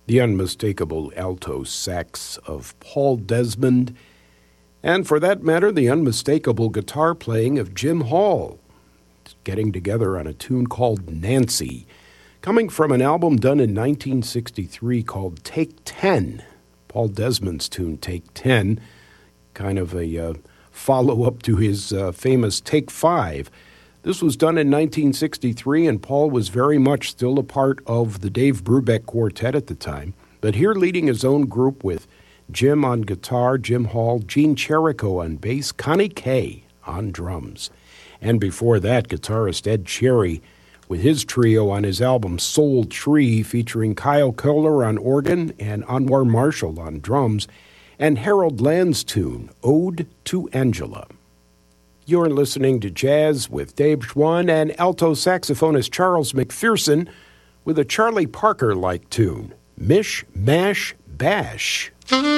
the unmistakable alto sax of Paul Desmond, and for that matter, the unmistakable guitar playing of Jim Hall, getting together on a tune called Nancy, coming from an album done in 1963 called Take 10. Paul Desmond's tune, Take 10, kind of a follow-up to his famous Take 5. This was done in 1963, and Paul was very much still a part of the Dave Brubeck Quartet at the time, but here leading his own group with Jim on guitar, Jim Hall, Gene Cherico on bass, Connie Kay on drums. And before that, guitarist Ed Cherry with his trio on his album Soul Tree, featuring Kyle Kohler on organ and Anwar Marshall on drums, and Harold Land's tune, Ode to Angela. You're listening to Jazz with Dave Schwann and alto saxophonist Charles McPherson with a Charlie Parker-like tune, Mish, Mash, Bash.